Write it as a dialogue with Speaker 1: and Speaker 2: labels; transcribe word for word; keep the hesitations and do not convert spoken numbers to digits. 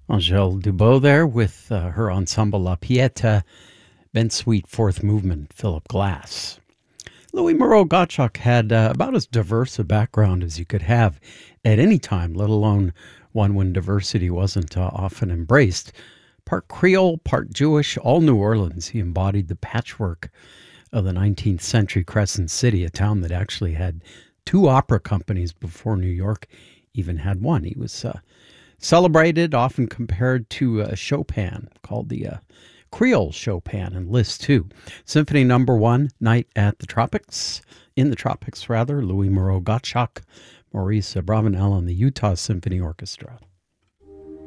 Speaker 1: Angèle Dubot there with uh, her ensemble La Pieta, Ben Sweet, fourth movement, Philip Glass. Louis Moreau Gottschalk had uh, about as diverse a background as you could have at any time, let alone one when diversity wasn't uh, often embraced. Part Creole, part Jewish, all New Orleans. He embodied the patchwork of the nineteenth century Crescent City, a town that actually had two opera companies before New York even had one. He was uh, celebrated, often compared to uh, Chopin, called the uh, Creole Chopin in Liszt two. Symphony number one, Night at the Tropics, in the Tropics rather, Louis Moreau Gottschalk, Maurice Abravanel and the Utah Symphony Orchestra.